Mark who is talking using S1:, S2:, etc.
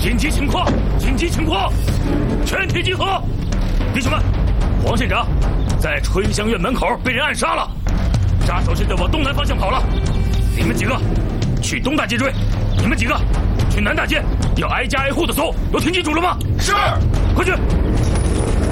S1: 紧急情况！紧急情况！全体集合！弟兄们，黄县长在春香院门口被人暗杀了，杀手现在往东南方向跑了。你们几个去东大街追，你们几个去南大街，要挨家挨户的搜。都听清楚了吗？
S2: 是。
S1: 快去！